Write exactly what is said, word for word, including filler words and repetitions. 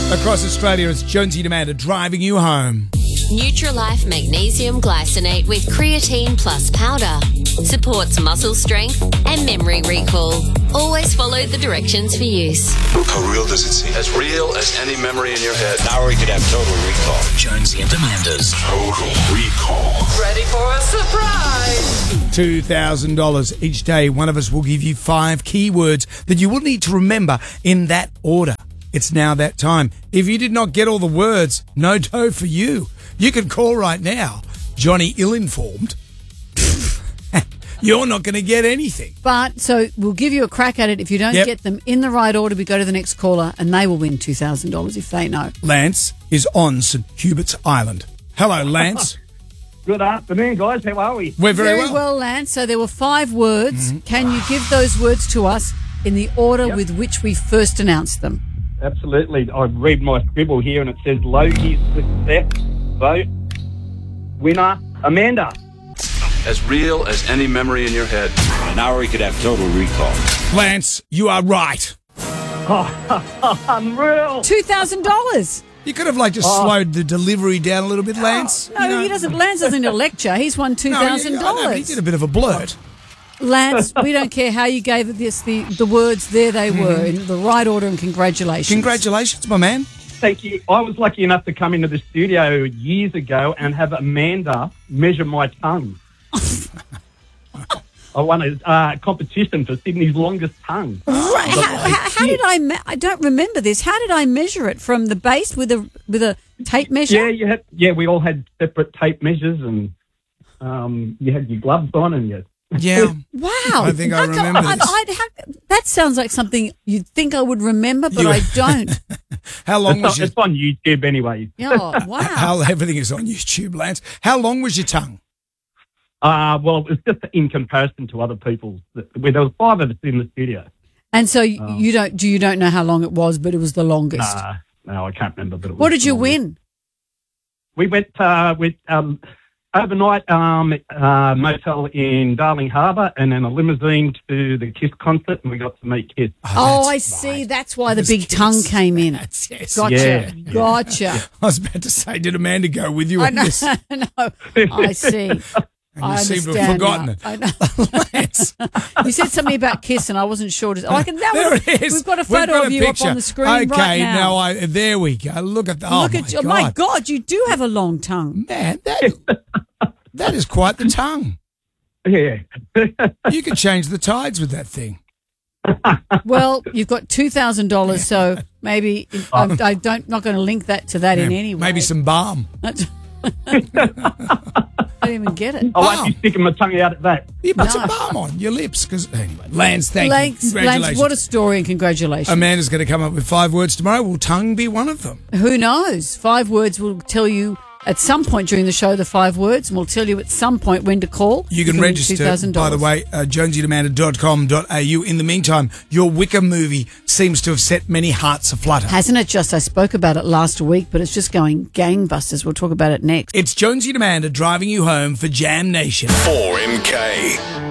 Across Australia, it's Jonesy and Amanda driving you home. Nutrilife Magnesium Glycinate with creatine plus powder supports muscle strength and memory recall. Always follow the directions for use. How real does it seem? As real as any memory in your head. Now we could have total recall. Jonesy and Amanda's Total Recall. Ready for a surprise? two thousand dollars each day. One of us will give you five keywords that you will need to remember in that order. It's now that time. If you did not get all the words, no dough for you. You can call right now. Johnny ill-informed. You're not going to get anything. But, so we'll give you a crack at it. If you don't Yep. get them in the right order, we go to the next caller and they will win two thousand dollars if they know. Lance is on St Hubert's Island. Hello, Lance. Good afternoon, guys. How are we? We're very, well. Lance. So there were five words. Mm-hmm. Can you give those words to us in the order Yep. with which we first announced them? Absolutely. I read my scribble here and it says Loki's success vote winner Amanda. As real as any memory in your head. Now we could have total recall. Lance, you are right. Oh, unreal. two thousand dollars. You could have like just Oh. slowed the delivery down a little bit, Lance. No, You know? he doesn't. Lance doesn't need a lecture. He's won two No, thousand I know, but he dollars. did a bit of a blurt. Lance, we don't care how you gave this. The the words there they were in the right order, and congratulations. Congratulations, my man. Thank you. I was lucky enough to come into the studio years ago and have Amanda measure my tongue. I won a uh, competition for Sydney's longest tongue. Right. How, how, how did I? Me- I don't remember this. How did I measure it from the base with a with a tape measure? Yeah, you had. Yeah, we all had separate tape measures, and um, you had your gloves on, and you. Yeah. Wow. I think I How come- remember I- this. I'd have- that sounds like something you'd think I would remember, but You- I don't. How long It's, was on, your... it's on YouTube anyway. Oh, wow. How everything is on YouTube, Lance. How long was your tongue? Uh, well, it's just in comparison to other people's. Where there was five of us in the studio. And so you, you don't do you don't know how long it was, but it was the longest. Nah, no, I can't remember. But it was What did you the longest. win? We went uh, with um, overnight um, uh, motel in Darling Harbour, and then a limousine to the Kiss concert, and we got to meet Kiss. Oh, that's I see. right. That's why the It was big Kiss. tongue came in. That's, yes. Gotcha. Yeah. Gotcha. I was about to say, did Amanda go with you I on know. this? no, I see. And you I seem to have understand forgotten now. it. I know. Lance. You said something about Kiss, and I wasn't sure. To, oh, I can, that There was, it is. We've got a We've photo got a of you picture. up on the screen okay, right now. I, there we go. Look at that. Oh, Look my at you. God. My God, you do have a long tongue. Man, that, that is quite the tongue. Yeah. You could change the tides with that thing. Well, you've got two thousand dollars, so maybe I, I don't not going to link that to that in Yeah, any way. Maybe some balm. That's- I didn't even get it. I won't be Balm. sticking my tongue out at that. You put No. some balm on your lips. Because anyway, Lance, thank Lance, you. Congratulations. Lance, what a story, and congratulations. Amanda's going to come up with five words tomorrow. Will tongue be one of them? Who knows? Five words will tell you at some point during the show the five words, and we'll tell you at some point when to call. You can win register, two thousand by dollars. the way, uh, jonesy and amanda dot com dot a u. In the meantime, your Wicker movie seems to have set many hearts aflutter. Hasn't it just? I spoke about it last week, but it's just going gangbusters. We'll talk about it next. It's Jonesy and Amanda driving you home for Jam Nation. four M K.